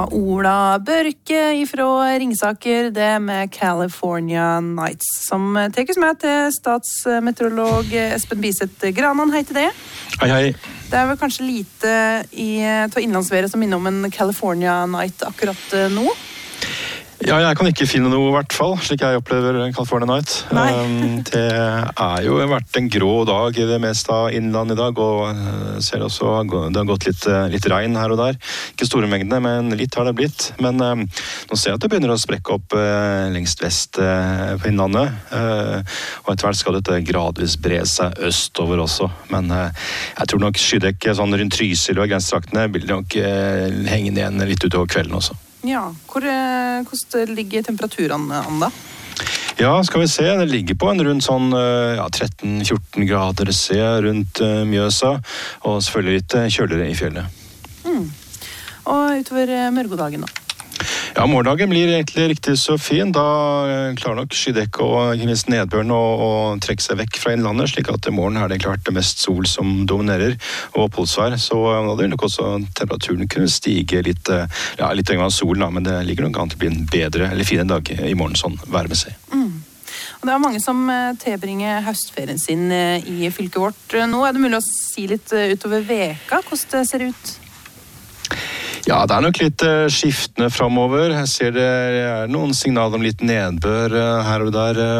Ola Børke fra Ringsaker, det med California Nights, som tekes med til statsmeteorolog Espen Biseth Granan. Hei til det. Hei, hei. Det vel kanskje lite til innlandsværet som minner om en California Night akkurat nå? Ja, jeg kan ikke finne noe i hvert fall, slik jeg opplever California Night. Det jo vært en grå dag i det meste av innlandet i dag, og ser også det har gått litt regn her og der. Ikke store mengdene, men litt har det blitt. Men nå ser jeg at det begynner å sprekke opp lengst vest på innlandet, og etter hvert skal dette gradvis bre seg østover også. Men jeg tror nok skydekket sånn rundt Trysil og grensetraktene vil nok henge igjen litt utover kvelden også. Ja, hvordan ligger temperaturene an da? Ja, skal vi se, det ligger på en rundt sånn 13-14 grader C rundt Mjøsa, og selvfølgelig litt kjøligere i fjellet. Og utover mørgodagen da? Ja, morgendagen blir egentlig riktig så fin. Da klarer nok skydekket og ikke minst nedbøren å trekke seg vekk fra innlandet, slik at i morgen det klart det mest sol som dominerer, og oppholdsvær. Så da vil nok også temperaturen kunne stige litt av solen, men det ligger nok an til å bli en bedre eller fin dag i morgen sånn værmessig. Og det mange som tilbringer høstferien sin i fylket vårt. Nå det mulig å si litt utover veka, hvordan det ser ut? Ja, det nok litt skiftende fremover. Jeg ser det noen signaler om litt nedbør her og der